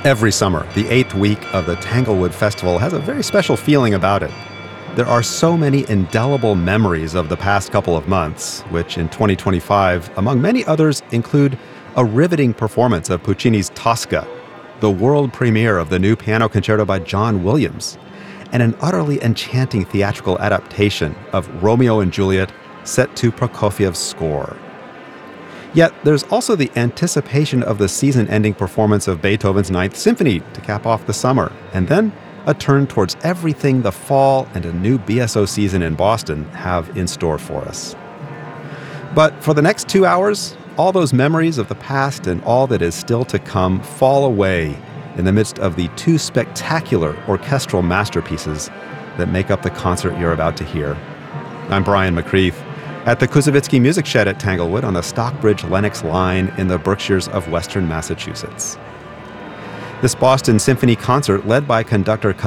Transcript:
Every summer, the 8th week of the Tanglewood Festival has a very special feeling about it. There are so many indelible memories of the past couple of months, which in 2025, among many others, include a riveting performance of Puccini's Tosca, the world premiere of the new piano concerto by John Williams, and an utterly enchanting theatrical adaptation of Romeo and Juliet set to Prokofiev's score. Yet there's also the anticipation of the season-ending performance of Beethoven's Ninth Symphony to cap off the summer, and then a turn towards everything the fall and a new BSO season in Boston have in store for us. But for the next 2 hours, all those memories of the past and all that is still to come fall away in the midst of the two spectacular orchestral masterpieces that make up the concert you're about to hear. I'm Brian McCreath at the Kuzovitsky Music Shed at Tanglewood on the Stockbridge-Lenox line in the Berkshires of western Massachusetts. This Boston Symphony concert, led by conductor